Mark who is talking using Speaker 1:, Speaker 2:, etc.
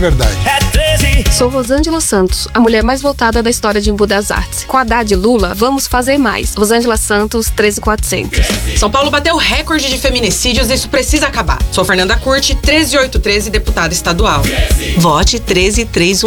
Speaker 1: verdade.
Speaker 2: Sou Rosângela Santos, a mulher mais votada da história de Embu das Artes. Com Haddad e Lula, vamos fazer mais. Rosângela Santos, 13400.
Speaker 3: São Paulo bateu recorde de feminicídios e isso precisa acabar. Sou Fernanda Curti, 13813, deputada estadual. Vote 13311.